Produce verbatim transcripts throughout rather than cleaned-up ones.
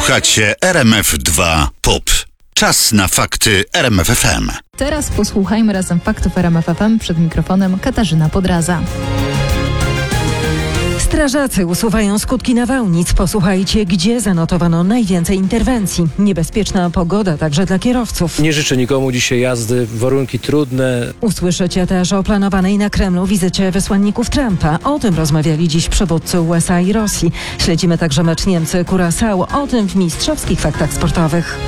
Słuchacie R M F dwa Pop. Czas na fakty R M F F M. Teraz posłuchajmy razem faktów R M F F M. Przed mikrofonem Katarzyna Podraza. Strażacy usuwają skutki nawałnic. Posłuchajcie, gdzie zanotowano najwięcej interwencji. Niebezpieczna pogoda także dla kierowców. Nie życzę nikomu dzisiaj jazdy, warunki trudne. Usłyszycie też o planowanej na Kremlu wizycie wysłanników Trumpa. O tym rozmawiali dziś przywódcy U S A i Rosji. Śledzimy także mecz Niemcy-Curaçao. O tym w mistrzowskich faktach sportowych.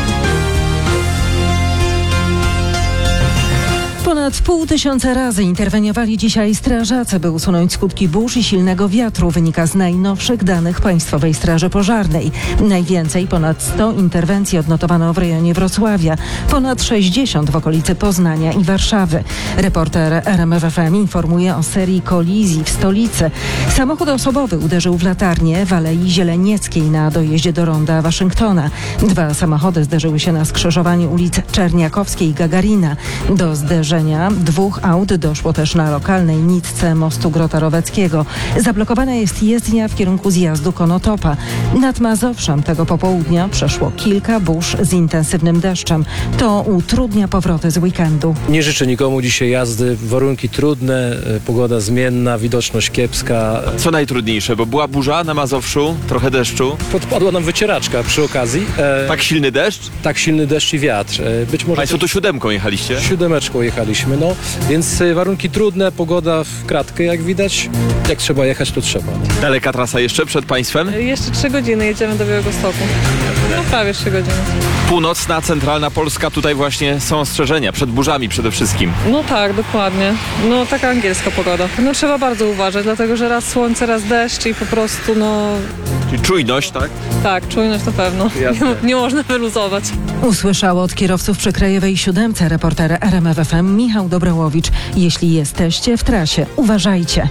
Ponad pół tysiąca razy interweniowali dzisiaj strażacy, by usunąć skutki burz i silnego wiatru, wynika z najnowszych danych Państwowej Straży Pożarnej. Najwięcej, ponad sto interwencji odnotowano w rejonie Wrocławia, ponad sześćdziesiąt w okolicy Poznania i Warszawy. Reporter R M F F M informuje o serii kolizji w stolicy. Samochód osobowy uderzył w latarnię w Alei Zielenieckiej na dojeździe do ronda Waszyngtona. Dwa samochody zderzyły się na skrzyżowaniu ulic Czerniakowskiej i Gagarina. Do zderzenia dwóch aut doszło też na lokalnej nitce mostu Grota Roweckiego. Zablokowana jest jezdnia w kierunku zjazdu Konotopa. Nad Mazowszem tego popołudnia przeszło kilka burz z intensywnym deszczem. To utrudnia powroty z weekendu. Nie życzę nikomu dzisiaj jazdy, warunki trudne, pogoda zmienna, widoczność kiepska. Co najtrudniejsze, bo była burza na Mazowszu, trochę deszczu. Podpadła nam wycieraczka przy okazji. E, Tak silny deszcz? tak silny deszcz i wiatr. E, być może Państwo tu siódemką jechaliście? siódemeczką jechaliśmy, no. Więc e, warunki trudne, pogoda w kratkę, jak widać. Jak trzeba jechać, to trzeba. Daleka trasa jeszcze przed Państwem? Jeszcze trzy godziny jedziemy do Białegostoku. No prawie trzy godziny. Północna, centralna Polska, tutaj właśnie są ostrzeżenia przed burzami przede wszystkim. No tak, dokładnie. No taka angielska pogoda. No trzeba bardzo uważać, dlatego że raz słońce, raz deszcz i po prostu no... Czyli czujność, tak? Tak, czujność na pewno. Jasne. Nie, nie można wyluzować. Usłyszał od kierowców przy Krajowej Siódemce reporter R M F F M Michał Dobrołowicz. Jeśli jesteście w trasie, uważajcie.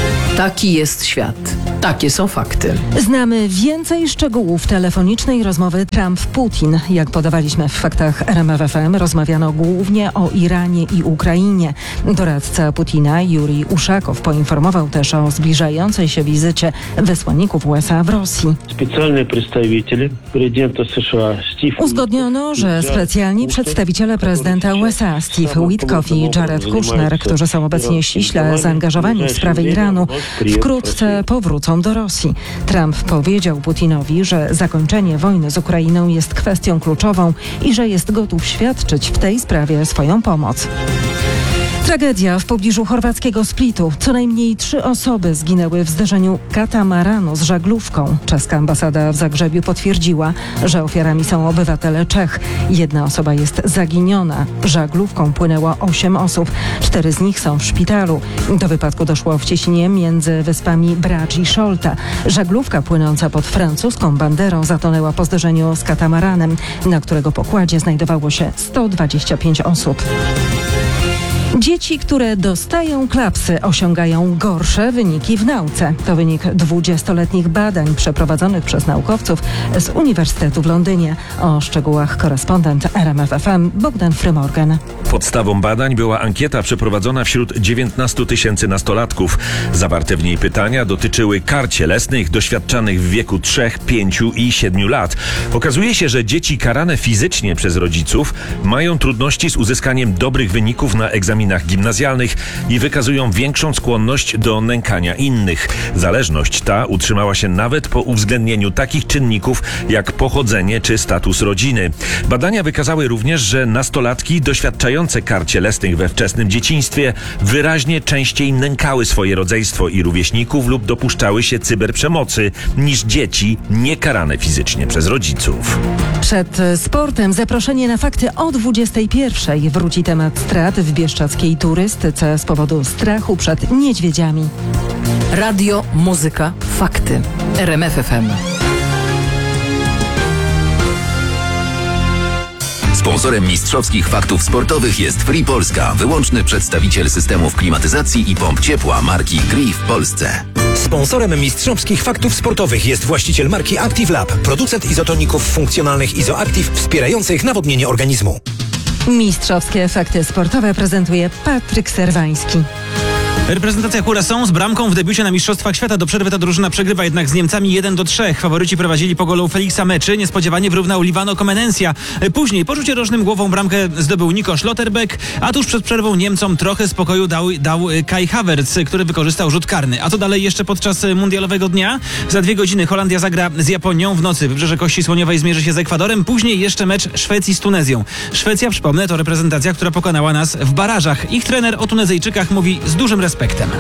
Taki jest świat. Takie są fakty. Znamy więcej szczegółów telefonicznej rozmowy Trump-Putin. Jak podawaliśmy w faktach R M F F M, rozmawiano głównie o Iranie i Ukrainie. Doradca Putina, Jurij Uszakow, poinformował też o zbliżającej się wizycie wysłanników U S A w Rosji. Specjalny przedstawiciel prezydenta США Steve Uzgodniono, że specjalni przedstawiciele prezydenta U S A Steve Witkoff i Jared Kushner, którzy są obecnie ściśle zaangażowani w sprawy Iranu, wkrótce powrócą do Rosji. Trump powiedział Putinowi, że zakończenie wojny z Ukrainą jest kwestią kluczową i że jest gotów świadczyć w tej sprawie swoją pomoc. Tragedia w pobliżu chorwackiego Splitu. Co najmniej trzy osoby zginęły w zderzeniu katamaranu z żaglówką. Czeska ambasada w Zagrzebiu potwierdziła, że ofiarami są obywatele Czech. Jedna osoba jest zaginiona. Żaglówką płynęło osiem osób. Cztery z nich są w szpitalu. Do wypadku doszło w cieśninie między wyspami Brač i Šolta. Żaglówka płynąca pod francuską banderą zatonęła po zderzeniu z katamaranem, na którego pokładzie znajdowało się sto dwadzieścia pięć osób. Dzieci, które dostają klapsy, osiągają gorsze wyniki w nauce. To wynik dwudziestoletnich badań przeprowadzonych przez naukowców z Uniwersytetu w Londynie. O szczegółach korespondent R M F F M Bogdan Frymorgan. Podstawą badań była ankieta przeprowadzona wśród dziewiętnastu tysięcy nastolatków. Zawarte w niej pytania dotyczyły kar cielesnych doświadczanych w wieku trzech, pięciu i siedmiu lat. Okazuje się, że dzieci karane fizycznie przez rodziców mają trudności z uzyskaniem dobrych wyników na egzaminach gimnazjalnych i wykazują większą skłonność do nękania innych. Zależność ta utrzymała się nawet po uwzględnieniu takich czynników jak pochodzenie czy status rodziny. Badania wykazały również, że nastolatki doświadczające kar cielesnych we wczesnym dzieciństwie wyraźnie częściej nękały swoje rodzeństwo i rówieśników lub dopuszczały się cyberprzemocy niż dzieci niekarane fizycznie przez rodziców. Przed sportem zaproszenie na fakty o dwudziestej pierwszej. Wróci temat strat w bieszczadzkiej turystyce z powodu strachu przed niedźwiedziami. Radio, muzyka, fakty. R M F F M. Sponsorem mistrzowskich faktów sportowych jest Free Polska, wyłączny przedstawiciel systemów klimatyzacji i pomp ciepła marki Gree w Polsce. Sponsorem mistrzowskich faktów sportowych jest właściciel marki Active Lab, producent izotoników funkcjonalnych Izoactive wspierających nawodnienie organizmu. Mistrzowskie fakty sportowe prezentuje Patryk Serwański. Reprezentacja Curaçao z bramką w debiucie na Mistrzostwach Świata. Do przerwy ta drużyna przegrywa jednak z Niemcami jeden do trzech. Faworyci prowadzili po golu Feliksa Meczy. Niespodziewanie wyrównał Livano Comenencia. Później po rzucie rożnym głową bramkę zdobył Nico Schlotterbeck, a tuż przed przerwą Niemcom trochę spokoju dał, dał Kai Havertz, który wykorzystał rzut karny. A co dalej jeszcze podczas mundialowego dnia? Za dwie godziny Holandia zagra z Japonią. W nocy Wybrzeże Kości Słoniowej zmierzy się z Ekwadorem. Później jeszcze mecz Szwecji z Tunezją. Szwecja, przypomnę, to reprezentacja, która pokonała nas w barażach. Ich trener o Tunezyjczykach mówi z dużym respektem.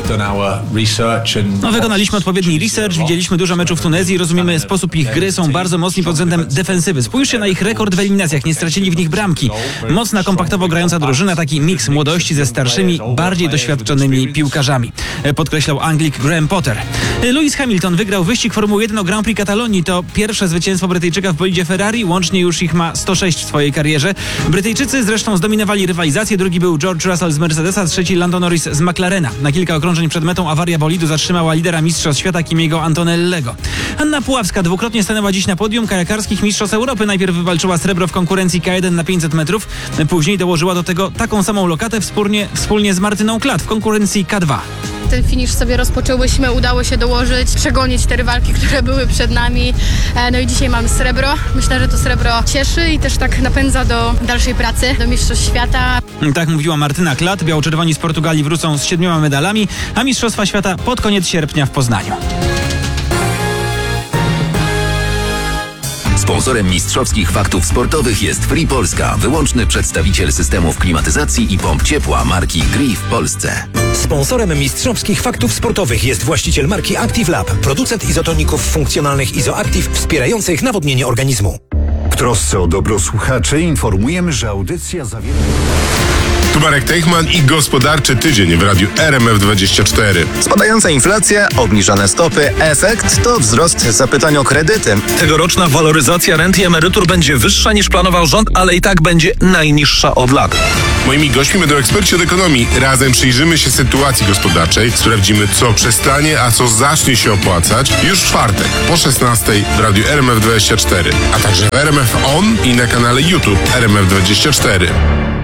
No, wykonaliśmy odpowiedni research, widzieliśmy dużo meczów w Tunezji, rozumiemy sposób ich gry, są bardzo mocni pod względem defensywy. Spójrzcie na ich rekord w eliminacjach, nie stracili w nich bramki. Mocna, kompaktowo grająca drużyna, taki miks młodości ze starszymi, bardziej doświadczonymi piłkarzami, podkreślał Anglik Graham Potter. Lewis Hamilton wygrał wyścig Formuły jeden o Grand Prix Katalonii. To pierwsze zwycięstwo Brytyjczyka w bolidzie Ferrari, łącznie już ich ma sto sześć w swojej karierze. Brytyjczycy zresztą zdominowali rywalizację, drugi był George Russell z Mercedesa, trzeci Lando Norris z McLarena. Na kilka okrążeń przed metą awaria bolidu zatrzymała lidera Mistrzostw Świata Kimiego Antonellego. Anna Puławska dwukrotnie stanęła dziś na podium kajakarskich Mistrzostw Europy. Najpierw wywalczyła srebro w konkurencji K jeden na pięćset metrów, później dołożyła do tego taką samą lokatę wspólnie, wspólnie z Martyną Klatt w konkurencji K dwa. Ten finisz sobie rozpoczęłyśmy, udało się dołożyć, przegonić te rywalki, które były przed nami. No i dzisiaj mamy srebro. Myślę, że to srebro cieszy i też tak napędza do dalszej pracy, do Mistrzostw Świata. Tak mówiła Martyna Klatt. Biało-czerwoni z Portugalii wrócą z siedmioma medalami, a Mistrzostwa Świata pod koniec sierpnia w Poznaniu. Sponsorem mistrzowskich faktów sportowych jest Free Polska, wyłączny przedstawiciel systemów klimatyzacji i pomp ciepła marki Gree w Polsce. Sponsorem mistrzowskich faktów sportowych jest właściciel marki Active Lab, producent izotoników funkcjonalnych Izoactive wspierających nawodnienie organizmu. W trosce o dobro słuchaczy informujemy, że audycja zawiera... Tu Marek Teichman i gospodarczy tydzień w radiu R M F dwadzieścia cztery. Spadająca inflacja, obniżane stopy, efekt to wzrost zapytań o kredyty. Tegoroczna waloryzacja rent i emerytur będzie wyższa niż planował rząd, ale i tak będzie najniższa od lat. Moimi gośćmi będą eksperci od ekonomii. Razem przyjrzymy się sytuacji gospodarczej, sprawdzimy, co przestanie, a co zacznie się opłacać już w czwartek po szesnastej w radiu R M F dwadzieścia cztery, a także w R M F On i na kanale YouTube R M F dwadzieścia cztery.